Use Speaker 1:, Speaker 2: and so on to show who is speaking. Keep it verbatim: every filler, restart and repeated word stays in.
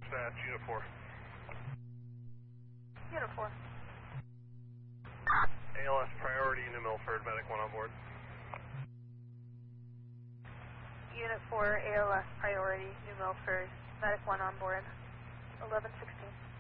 Speaker 1: That's Unit four.
Speaker 2: Unit four.
Speaker 1: A L S priority, New Milford, medic one on board.
Speaker 2: Unit four, A L S priority, New Milford, medic one on board, eleven sixteen.